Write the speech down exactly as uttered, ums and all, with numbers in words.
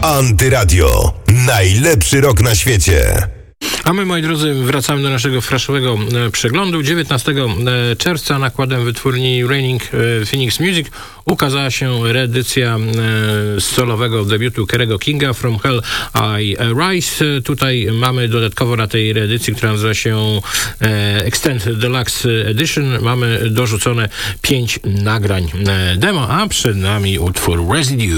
Antyradio. Najlepszy rok na świecie. A my, moi drodzy, wracamy do naszego fraszowego e, przeglądu. dziewiętnastego czerwca nakładem wytwórni Raining e, Phoenix Music ukazała się reedycja e, solowego debiutu Kerry'ego Kinga From Hell I Rise. Tutaj mamy dodatkowo na tej reedycji, która nazywa się e, Extend Deluxe Edition, mamy dorzucone pięć nagrań e, demo, a przed nami utwór Residue.